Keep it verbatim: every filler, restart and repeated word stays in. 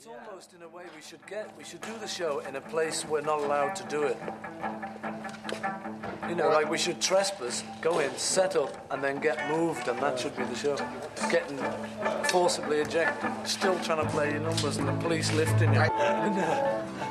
It's almost, in a way, we should get, we should do the show in a place we're not allowed to do it. You know, like we should trespass, go in, set up, and then get moved, and that should be the show. Getting forcibly ejected, still trying to play your numbers, and the police lifting you.